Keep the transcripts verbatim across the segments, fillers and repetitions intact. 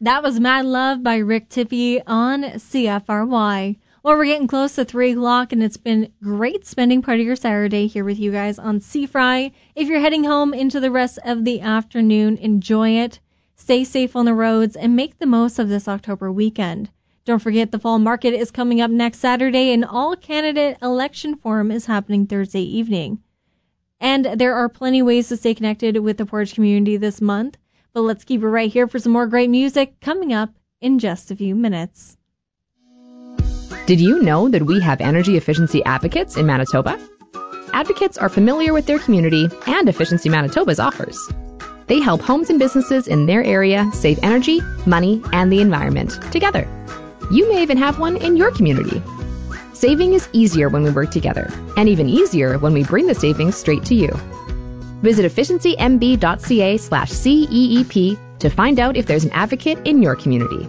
That was Mad Love by Rick Tippy on C F R Y. Well, we're getting close to three o'clock, and it's been great spending part of your Saturday here with you guys on C-Fry. If you're heading home into the rest of the afternoon, enjoy it. Stay safe on the roads, and make the most of this October weekend. Don't forget the fall market is coming up next Saturday, and all candidate election forum is happening Thursday evening. And there are plenty of ways to stay connected with the Portage community this month. But let's keep it right here for some more great music coming up in just a few minutes. Did you know that we have energy efficiency advocates in Manitoba? Advocates are familiar with their community and Efficiency Manitoba's offers. They help homes and businesses in their area save energy, money, and the environment together. You may even have one in your community. Saving is easier when we work together, and even easier when we bring the savings straight to you. Visit efficiencymb.ca slash CEEP to find out if there's an advocate in your community.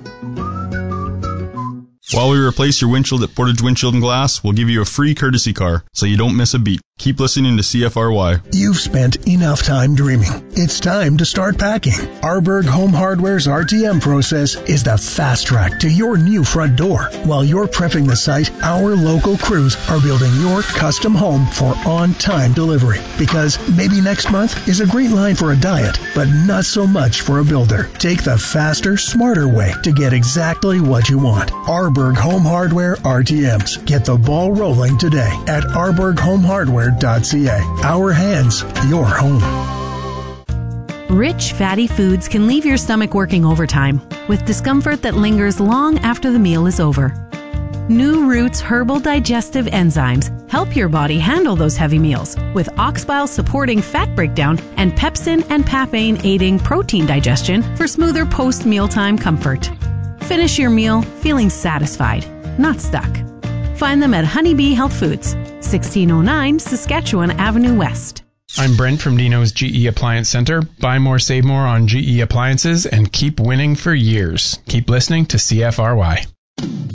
While we replace your windshield at Portage Windshield and Glass, we'll give you a free courtesy car so you don't miss a beat. Keep listening to C F R Y. You've spent enough time dreaming. It's time to start packing. Arborg Home Hardware's R T M process is the fast track to your new front door. While you're prepping the site, our local crews are building your custom home for on-time delivery. Because maybe next month is a great line for a diet, but not so much for a builder. Take the faster, smarter way to get exactly what you want. Arborg Home Hardware R T Ms. Get the ball rolling today at arborg home hardware dot c a. Our hands, your home. Rich, fatty foods can leave your stomach working overtime with discomfort that lingers long after the meal is over. New Roots Herbal Digestive Enzymes help your body handle those heavy meals with oxbile supporting fat breakdown and pepsin and papain aiding protein digestion for smoother post-mealtime comfort. Finish your meal feeling satisfied, not stuck. Find them at Honeybee Health Foods, sixteen oh nine Saskatchewan Avenue West. I'm Brent from Dino's G E Appliance Center. Buy more, save more on G E appliances and keep winning for years. Keep listening to C F R Y.